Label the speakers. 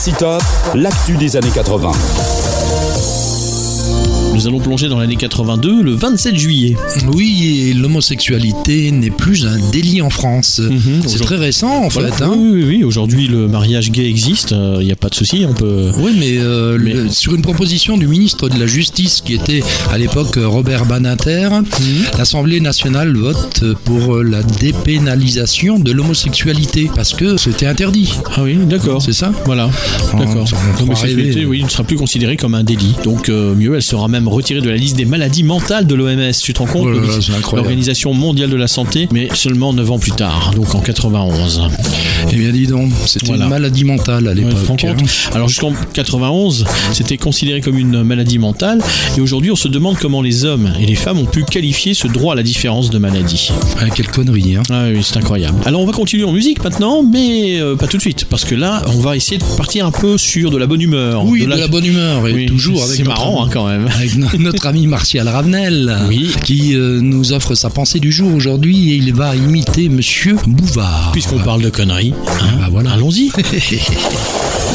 Speaker 1: Top, l'actu des années 80.
Speaker 2: Nous allons plonger dans l'année 82, le 27 juillet.
Speaker 3: Oui, et l'homosexualité n'est plus un délit en France. C'est très récent en fait.
Speaker 2: Voilà. Oui. Aujourd'hui, le mariage gay existe. Il n'y a pas de souci. On peut.
Speaker 3: Oui, mais sur une proposition du ministre de la Justice, qui était à l'époque Robert Badinter, l'Assemblée nationale vote pour la dépénalisation de l'homosexualité parce que c'était interdit.
Speaker 2: Ah oui, d'accord.
Speaker 3: C'est ça ?
Speaker 2: Voilà. D'accord. L'homosexualité, oui, ne sera plus considérée comme un délit. Donc mieux, elle sera même retirée de la liste des maladies mentales de l'OMS. Tu te rends compte ? L'Organisation mondiale de la santé, mais seulement 9 ans plus tard, donc en 91.
Speaker 3: Eh bien dis donc, c'était une maladie mentale à l'époque.
Speaker 2: Alors jusqu'en 91, c'était considéré comme une maladie mentale, et aujourd'hui on se demande comment les hommes et les femmes ont pu qualifier ce droit à la différence de maladie.
Speaker 3: Quelle connerie, hein.
Speaker 2: Ah oui, c'est incroyable. Alors on va continuer en musique maintenant, mais pas tout de suite, parce que là on va essayer de partir un peu sur de la bonne humeur.
Speaker 3: Oui, de la bonne humeur, et toujours avec
Speaker 2: c'est marrant quand même.
Speaker 3: Avec notre ami Martial Ravenel, qui nous offre sa pensée du jour aujourd'hui, et il va imiter Monsieur Bouvard.
Speaker 2: Puisqu'on parle de conneries,
Speaker 3: voilà.
Speaker 2: Allons-y.